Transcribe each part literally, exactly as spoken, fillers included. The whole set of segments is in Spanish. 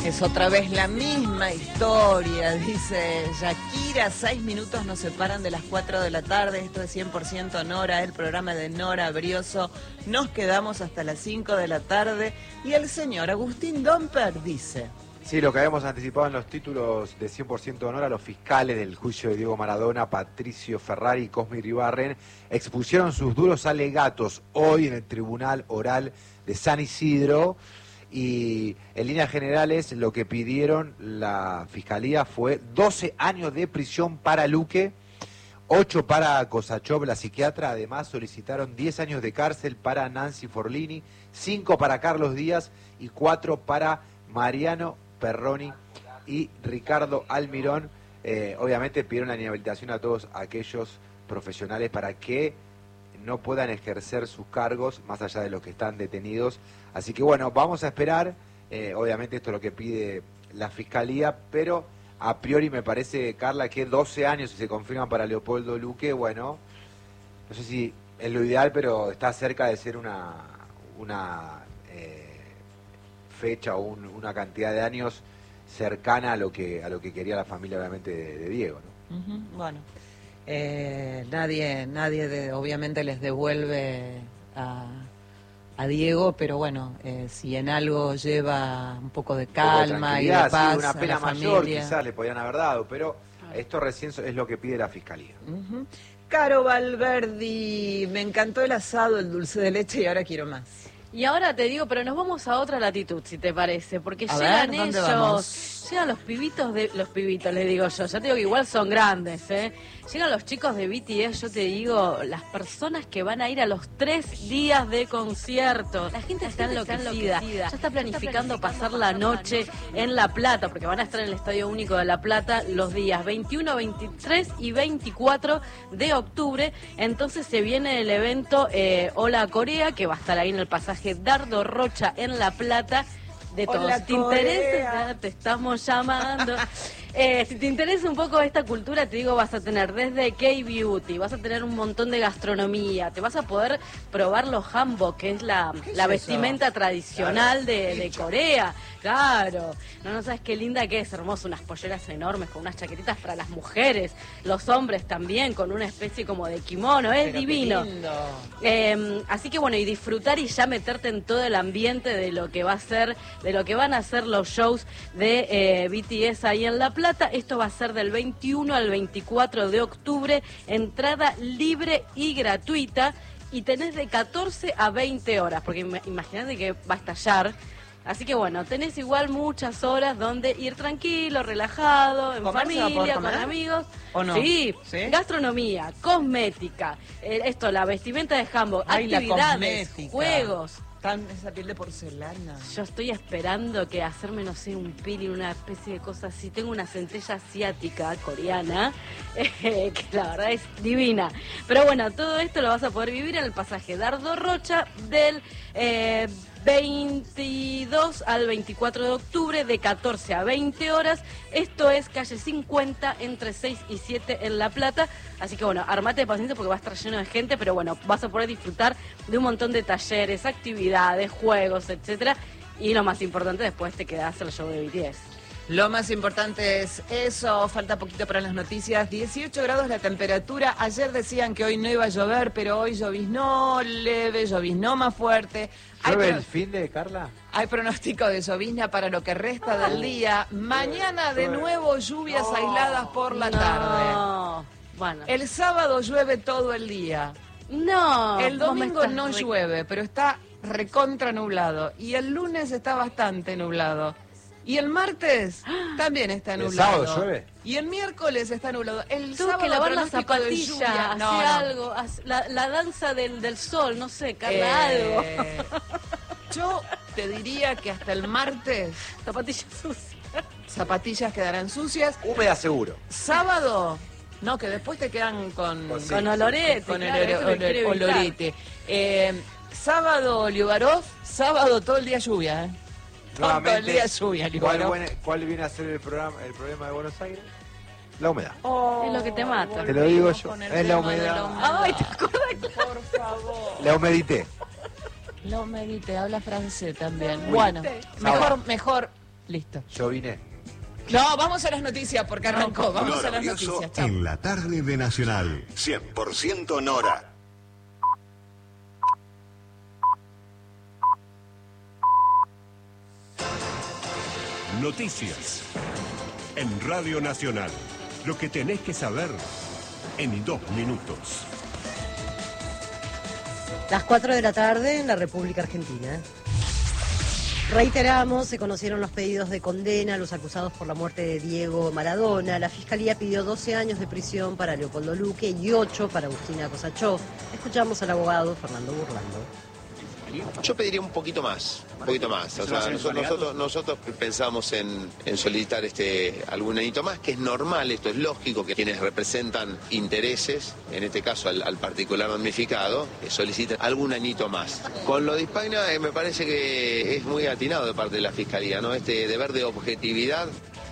Es otra vez la misma historia, dice Shakira, seis minutos nos separan de las cuatro de la tarde, esto es cien por ciento Nora, el programa de Nora Brioso, nos quedamos hasta las cinco de la tarde y el señor Agustín Domper dice... Sí, lo que habíamos anticipado en los títulos de cien por ciento Honor, a los fiscales del juicio de Diego Maradona, Patricio Ferrari y Cosme Iribarren, expusieron sus duros alegatos hoy en el Tribunal Oral de San Isidro. Y en líneas generales lo que pidieron la Fiscalía fue doce años de prisión para Luque, ocho para Kosachov, la psiquiatra. Además solicitaron diez años de cárcel para Nancy Forlini, cinco para Carlos Díaz y cuatro para Mariano Perroni y Ricardo Almirón. Eh, obviamente pidieron la inhabilitación a todos aquellos profesionales para que no puedan ejercer sus cargos más allá de los que están detenidos. Así que bueno, vamos a esperar. Eh, obviamente esto es lo que pide la Fiscalía, pero a priori me parece, Carla, que doce años si se confirman para Leopoldo Luque, bueno, no sé si es lo ideal, pero está cerca de ser una, una eh, fecha o un, una cantidad de años cercana a lo que a lo que quería la familia, obviamente, de, de Diego, ¿no? Uh-huh. Bueno. Eh, nadie, nadie de, obviamente les devuelve a, a Diego, pero bueno, eh, si en algo lleva un poco de calma y de paz, sí, una pena a la mayor familia. Quizás le podían haber dado, pero esto recién es lo que pide la Fiscalía. Uh-huh. Caro Valverdi, me encantó el asado, el dulce de leche y ahora quiero más. Y ahora te digo, pero nos vamos a otra latitud, si te parece, porque a llegan ver, ¿dónde ellos, vamos? llegan los pibitos de, los pibitos, les digo yo, ya te digo que igual son grandes, ¿eh? Llegan los chicos de B T S, yo te digo, las personas que van a ir a los tres días de concierto. La gente está enloquecida, ya está planificando pasar la noche en La Plata, porque van a estar en el Estadio Único de La Plata los días veintiuno, veintitrés y veinticuatro de octubre. Entonces se viene el evento eh, Hola Corea, que va a estar ahí en el pasaje Dardo Rocha en La Plata. De todos. Hola, si te interesa, te estamos llamando. Eh, si te interesa un poco esta cultura, te digo, vas a tener desde K-Beauty, vas a tener un montón de gastronomía, te vas a poder probar los hanbok, que es la, la es vestimenta eso? tradicional Claro, de, de Corea. Claro, no, no sabes qué linda que es, hermoso, unas polleras enormes con unas chaquetitas para las mujeres, los hombres también con una especie como de kimono, es Pero divino. qué lindo. Eh, así que bueno, y disfrutar y ya meterte en todo el ambiente de lo que va a ser, de lo que van a ser los shows de eh, B T S ahí en La Plata. Esto va a ser del veintiuno al veinticuatro de octubre, entrada libre y gratuita, y tenés de catorce a veinte horas, porque imagínate que va a estallar. Así que bueno, tenés igual muchas horas donde ir tranquilo, relajado, en ¿Comer se va a poder familia, comer? con amigos. ¿O no? Sí, ¿Sí? gastronomía, cosmética, eh, esto, la vestimenta de handbok, Ay, la actividades, cosmética. juegos. Tan, esa piel de porcelana. Yo estoy esperando que hacerme, no sé, un peeling, una especie de cosa así. Tengo una centella asiática, coreana, eh, que la verdad es divina. Pero bueno, todo esto lo vas a poder vivir en el pasaje Dardo Rocha del eh, veintidós al veinticuatro de octubre, de catorce a veinte horas. Esto es calle cincuenta, entre seis y siete en La Plata. Así que bueno, armate de paciencia porque va a estar lleno de gente, pero bueno, vas a poder disfrutar de un montón de talleres, actividades, juegos, etcétera. Y lo más importante, después te quedás el show de B T S. Lo más importante es eso, falta poquito para las noticias, dieciocho grados la temperatura, ayer decían que hoy no iba a llover, pero hoy lloviznó leve, lloviznó más fuerte. Hay ¿Llueve pro- el fin de, Carla? Hay pronóstico de llovizna para lo que resta del día, mañana de nuevo lluvias aisladas por la tarde. No, bueno. El sábado llueve todo el día, No. el vos me domingo estás no re- llueve, pero está recontra nublado, y el lunes está bastante nublado. Y el martes también está ¿El nublado. sábado llueve? Y el miércoles está nublado. El Tengo sábado que lavar las pronóstico de zapatillas, lluvia. hacer No, no. algo, hacer la, la danza del, del sol, no sé, Carla, algo. Eh, yo te diría que hasta el martes Zapatillas sucias. zapatillas quedarán sucias. Húmeda seguro. Sábado, no, que después te quedan con, Con- sí, Con olorete, con claro, el eso me quiere olor- evitar. olorete. Eh, sábado, Liubarov, sábado todo el día lluvia, ¿eh? Todo el Nuevamente, día lluvia, ¿cuál, Liubarov. buena- ¿Cuál viene a ser el programa, el problema de Buenos Aires? La humedad. Oh, Es lo que te mata. Te lo digo volvimos yo, con el es la tema de humedad. Ay, ¿te acuerdas? Por favor. La humedité. Lo medité, habla francés también. Muy Bueno, bien. mejor, mejor Listo. Yo vine. No, vamos a las noticias porque arrancó. Vamos Nora a las Brioso noticias. Chao. en la tarde de Nacional. cien por ciento Nora. Noticias en Radio Nacional. Lo que tenés que saber en dos minutos. Las cuatro de la tarde en la República Argentina. Reiteramos, se conocieron los pedidos de condena a los acusados por la muerte de Diego Maradona. La Fiscalía pidió doce años de prisión para Leopoldo Luque y ocho para Agustina Kosachov. Escuchamos al abogado Fernando Burlando. Yo pediría un poquito más, un poquito más. O sea, nosotros, nosotros, nosotros pensamos en, en solicitar este algún anito más, que es normal, esto es lógico, que quienes representan intereses, en este caso al, al particular damnificado, eh, soliciten algún anito más. Con lo de Hispagna eh, me parece que es muy atinado de parte de la Fiscalía, ¿no? Este deber de objetividad.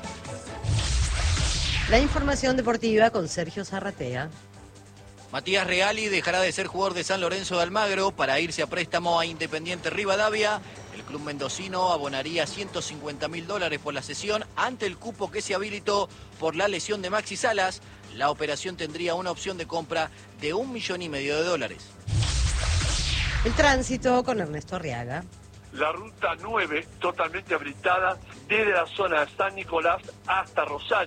La información deportiva con Sergio Zarratea. Matías Reali dejará de ser jugador de San Lorenzo de Almagro para irse a préstamo a Independiente Rivadavia. El club mendocino abonaría ciento cincuenta mil dólares por la cesión ante el cupo que se habilitó por la lesión de Maxi Salas. La operación tendría una opción de compra de un millón y medio de dólares. El tránsito con Ernesto Arriaga. La ruta nueve totalmente habilitada desde la zona de San Nicolás hasta Rosario.